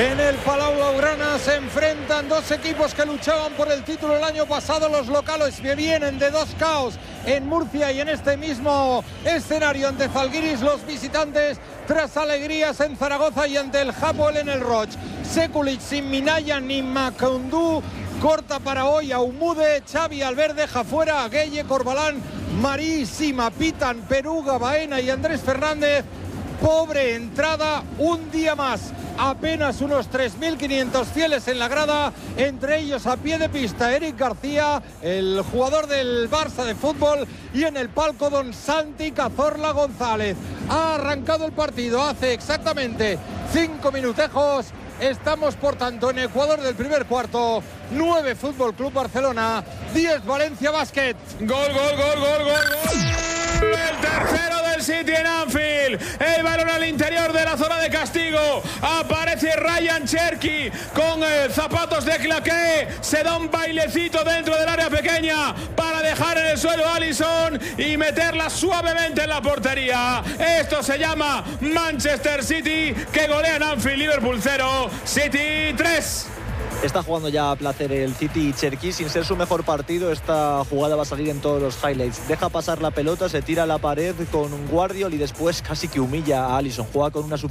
En el Palau Blaugrana se enfrentan dos equipos que luchaban por el título el año pasado. Los locales que vienen de dos caos en Murcia y en este mismo escenario ante Zalgiris. Los visitantes tras alegrías en Zaragoza y ante el Hapoel en el Roch. Sekulic sin Minaya ni Macoundou. Corta para hoy a Umude, Xavi Albert deja fuera a Gueye, Corbalán, Marí, Sima, Pitan, Peruga, Baena y Andrés Fernández. Pobre entrada, un día más. Apenas unos 3.500 fieles en la grada, entre ellos a pie de pista Eric García, el jugador del Barça de fútbol, y en el palco don Santi Cazorla González. Ha arrancado el partido hace exactamente 5 minutejos. Estamos, por tanto, en Ecuador del primer cuarto. 9 Fútbol Club Barcelona, 10 Valencia Basket. Gol. El tercero del City en Anfield. El balón al interior de la zona de castigo. Aparece Ryan Cherky con zapatos de claqué. Se da un bailecito dentro del área pequeña para dejar en el suelo a Alisson y meterla suavemente en la portería. Esto se llama Manchester City, que golea en Anfield. Liverpool 0, City 3. Está jugando ya a placer el City y Cherky sin ser su mejor partido. Esta jugada va a salir en todos los highlights. Deja pasar la pelota, se tira a la pared con un Guardiol y después casi que humilla a Alisson. Juega con una